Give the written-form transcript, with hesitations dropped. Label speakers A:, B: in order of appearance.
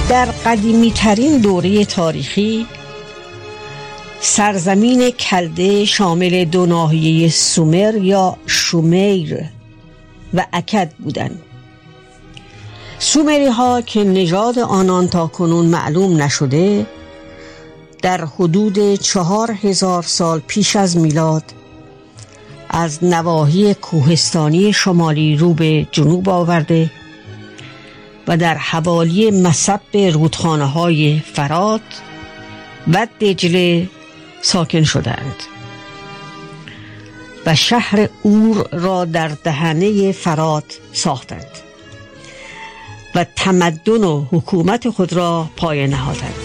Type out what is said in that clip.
A: در قدیمی ترین دوره تاریخی سرزمین کلده شامل دو ناحیه سومر یا شومیر و اکد بودند. سومری ها که نژاد آنان تا کنون معلوم نشده، در حدود 4000 سال پیش از میلاد از نواحی کوهستانی شمالی رو به جنوب آورده و در حوالی مصب رودخانه های فرات و دجله ساکن شدند و شهر اور را در دهنه فرات ساختند و تمدن و حکومت خود را پایه نهادند.